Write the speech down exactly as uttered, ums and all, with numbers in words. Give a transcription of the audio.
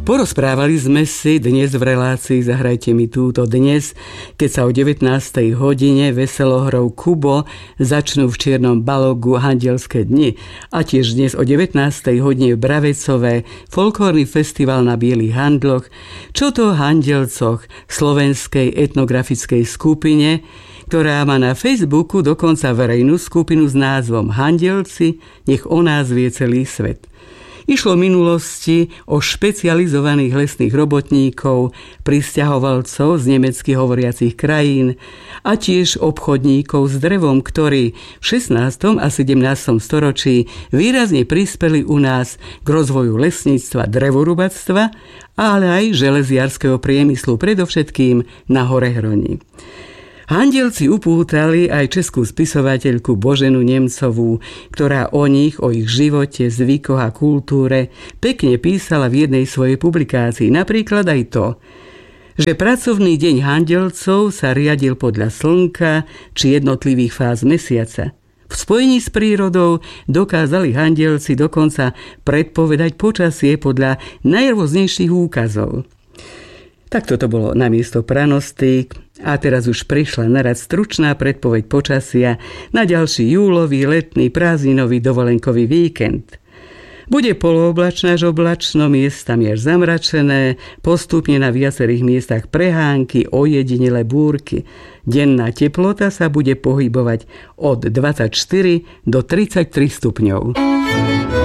Porozprávali sme si dnes v relácii Zahrajte mi túto dnes, keď sa o devätnástej hodine veselohrou Kubo začnú v Čiernom Balogu Handielské dni a tiež dnes o devätnástej hodine v Bravecove folklórny festival na Bielých handloch, čo to o Handielcoch, slovenskej etnografickej skupine, ktorá má na Facebooku dokonca verejnú skupinu s názvom Handielci, nech o nás vie celý svet. Išlo v minulosti o špecializovaných lesných robotníkov, prisťahovalcov z nemecky hovoriacich krajín a tiež obchodníkov s drevom, ktorí v šestnástom a sedemnástom storočí výrazne prispeli u nás k rozvoju lesníctva, drevorubactva, ale aj železiarskeho priemyslu, predovšetkým na Horehroni. Handielci upútali aj českú spisovateľku Boženu Nemcovú, ktorá o nich, o ich živote, zvykoch a kultúre pekne písala v jednej svojej publikácii. Napríklad aj to, že pracovný deň Handielcov sa riadil podľa slnka či jednotlivých fáz mesiaca. V spojení s prírodou dokázali Handielci dokonca predpovedať počasie podľa najrôznejších úkazov. Tak toto bolo namiesto pranostík a teraz už prišla na rad stručná predpoveď počasia na ďalší júlový, letný, prázdninový, dovolenkový víkend. Bude polooblačné až oblačno, miestami až zamračené, postupne na viacerých miestach prehánky, ojedinele búrky. Denná teplota sa bude pohybovať od dvadsaťštyri do tridsaťtri stupňov.